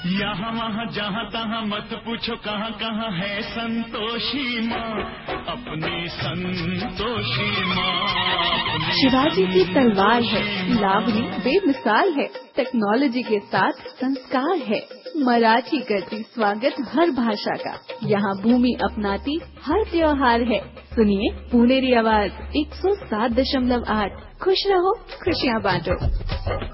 यहाँ वहाँ जहाँ तहाँ मत पूछो कहाँ कहाँ है संतोषी माँ, अपनी संतोषी माँ, अपनी शिवाजी की तलवार है, संतोषी माँ। लावणी बेमिसाल है, टेक्नोलॉजी के साथ संस्कार है। मराठी करती स्वागत हर भाषा का, यहाँ भूमि अपनाती हर त्योहार है। सुनिए पुनेरी आवाज 107.8। खुश रहो, खुशियाँ बांटो।